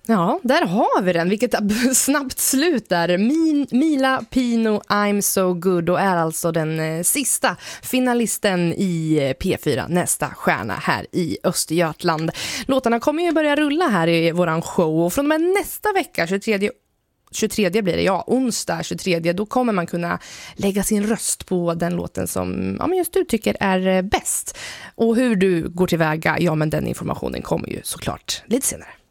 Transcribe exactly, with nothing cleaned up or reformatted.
Ja, där har vi den. Vilket snabbt slut där. Min, Mila Pino, I'm so good, och är alltså den eh, sista finalisten i P fyra, nästa stjärna här i Östergötland. Låtarna kommer ju börja rulla här i våran show, och från och med nästa vecka, tjugotredje tjugotredje blir det, ja, onsdag tjugotredje, då kommer man kunna lägga sin röst på den låten som ja, men just du tycker är bäst. Och hur du går tillväga, ja men den informationen kommer ju såklart lite senare.